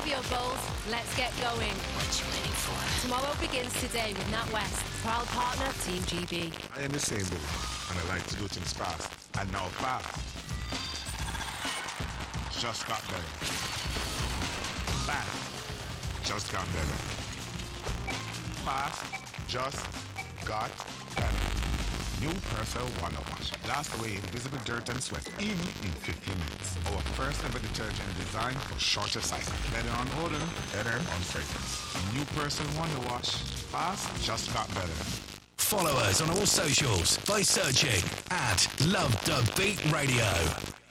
Grab your bowls, let's get going. What you waiting for? Tomorrow begins today with NatWest, proud partner Team GB. I am the same way, and I like to do things fast. And now fast just got better. Fast just got better. Fast just got better. New Persil Wonder Wash. Blast away invisible dirt and sweat, even in 15 minutes. Our first ever detergent designed for shorter cycle. Better on odor, better on fragrance. New Persil Wonder Wash. Fast just got better. Follow us on all socials by searching @LoveDubBeat Radio.